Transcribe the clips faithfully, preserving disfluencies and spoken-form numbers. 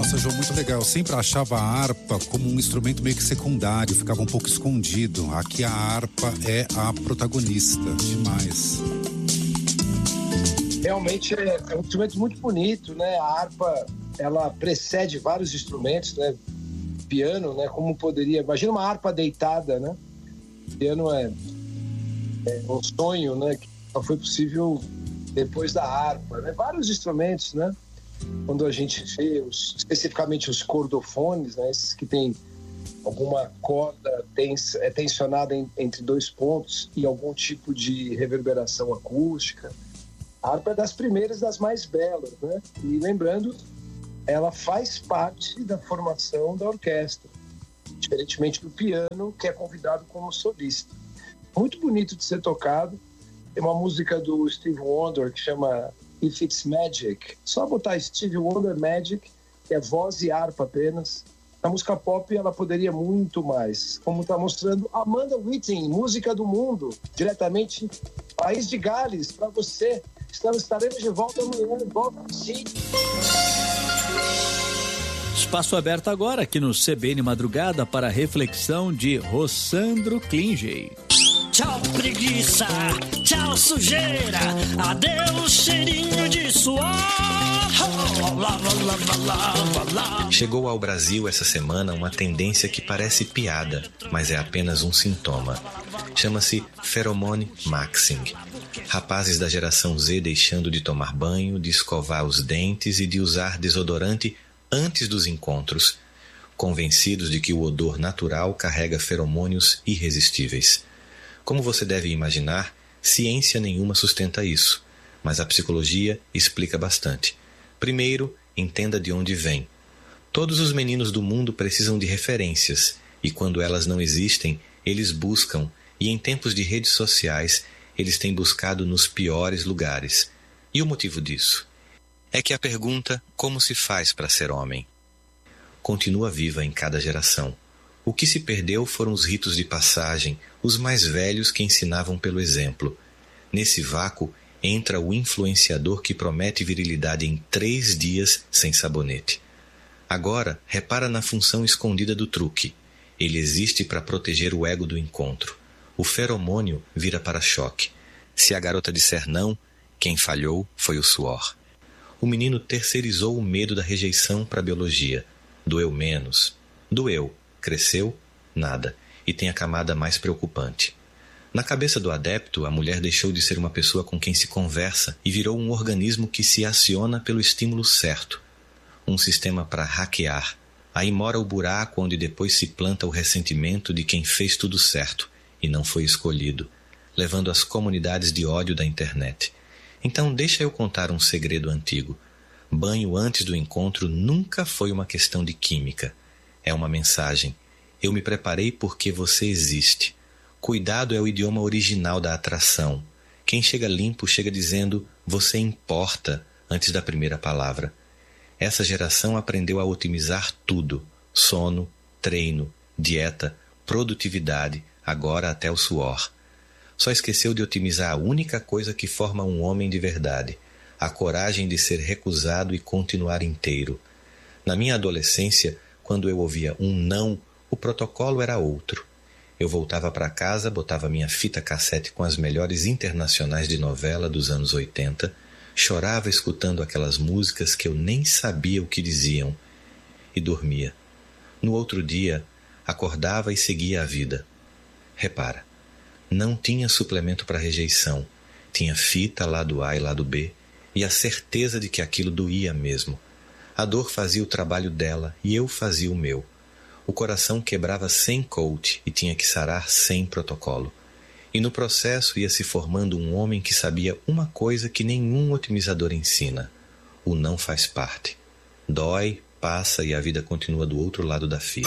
Nossa, João, muito legal. Eu sempre achava a harpa como um instrumento meio que secundário, ficava um pouco escondido. Aqui a harpa é a protagonista, demais. Realmente é, é um instrumento muito bonito, né? A harpa, ela precede vários instrumentos, né? Piano, né? Como poderia... Imagina uma harpa deitada, né? O piano é, é um sonho, né? Que só foi possível depois da harpa, né? Vários instrumentos, né? Quando a gente vê os, especificamente os cordofones, né? Esses que tem alguma corda tens, é tensionada em, entre dois pontos e algum tipo de reverberação acústica. A harpa é das primeiras, das mais belas, né? E lembrando, ela faz parte da formação da orquestra, diferentemente do piano, que é convidado como solista. Muito bonito de ser tocado. Tem uma música do Steve Wonder que chama If It's Magic. Só botar Steve Wonder Magic, que é voz e harpa apenas. A música pop, ela poderia muito mais. Como está mostrando Amanda Whitting, Música do Mundo, diretamente País de Gales, para você. Estamos, estaremos de volta amanhã. Volta sim. Espaço aberto agora aqui no C B N Madrugada para a reflexão de Rossandro Klinge. Tchau preguiça, tchau sujeira, adeus cheirinho de suor. Chegou ao Brasil essa semana uma tendência que parece piada, mas é apenas um sintoma. Chama-se Pheromone Maxing. Rapazes da geração Z deixando de tomar banho, de escovar os dentes e de usar desodorante antes dos encontros, convencidos de que o odor natural carrega feromônios irresistíveis. Como você deve imaginar, ciência nenhuma sustenta isso, mas a psicologia explica bastante. Primeiro, entenda de onde vem. Todos os meninos do mundo precisam de referências, e quando elas não existem, eles buscam, e em tempos de redes sociais, eles têm buscado nos piores lugares. E o motivo disso? É que a pergunta, como se faz para ser homem? Continua viva em cada geração. O que se perdeu foram os ritos de passagem, os mais velhos que ensinavam pelo exemplo. Nesse vácuo, entra o influenciador que promete virilidade em três dias sem sabonete. Agora, repara na função escondida do truque. Ele existe para proteger o ego do encontro. O feromônio vira para-choque. Se a garota disser não, quem falhou foi o suor. O menino terceirizou o medo da rejeição para a biologia. Doeu menos. Doeu. Cresceu? Nada. E tem a camada mais preocupante. Na cabeça do adepto, a mulher deixou de ser uma pessoa com quem se conversa e virou um organismo que se aciona pelo estímulo certo. Um sistema para hackear. Aí mora o buraco onde depois se planta o ressentimento de quem fez tudo certo e não foi escolhido, levando às comunidades de ódio da internet. Então deixa eu contar um segredo antigo. Banho antes do encontro nunca foi uma questão de química. É uma mensagem. Eu me preparei porque você existe. Cuidado é o idioma original da atração. Quem chega limpo chega dizendo você importa antes da primeira palavra. Essa geração aprendeu a otimizar tudo. Sono, treino, dieta, produtividade, agora até o suor. Só esqueceu de otimizar a única coisa que forma um homem de verdade. A coragem de ser recusado e continuar inteiro. Na minha adolescência, quando eu ouvia um não, o protocolo era outro. Eu voltava para casa, botava minha fita cassete com as melhores internacionais de novela dos anos oitenta, chorava escutando aquelas músicas que eu nem sabia o que diziam, e dormia. No outro dia, acordava e seguia a vida. Repara, não tinha suplemento para rejeição, tinha fita lado A e lado B, e a certeza de que aquilo doía mesmo. A dor fazia o trabalho dela e eu fazia o meu. O coração quebrava sem coach e tinha que sarar sem protocolo. E no processo ia se formando um homem que sabia uma coisa que nenhum otimizador ensina. O não faz parte. Dói, passa e a vida continua do outro lado da fila.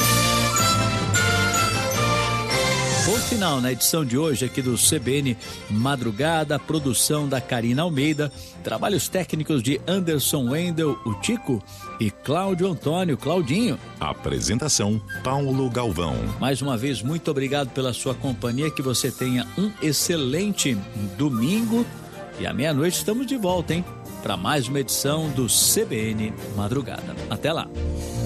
Ponto final na edição de hoje aqui do C B N Madrugada, produção da Karina Almeida, trabalhos técnicos de Anderson Wendel, o Tico, e Cláudio Antônio, Claudinho. Apresentação, Paulo Galvão. Mais uma vez, muito obrigado pela sua companhia, que você tenha um excelente domingo e à meia-noite estamos de volta, hein? Para mais uma edição do C B N Madrugada. Até lá.